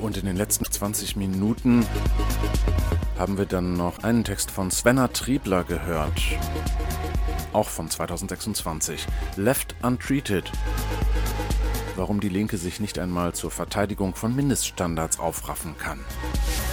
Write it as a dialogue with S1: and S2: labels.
S1: Und in den letzten 20 Minuten haben wir dann noch einen Text von Svenna Triebler gehört. Auch von 2026. Left Untreated. Warum die Linke sich nicht einmal zur Verteidigung von Mindeststandards aufraffen kann.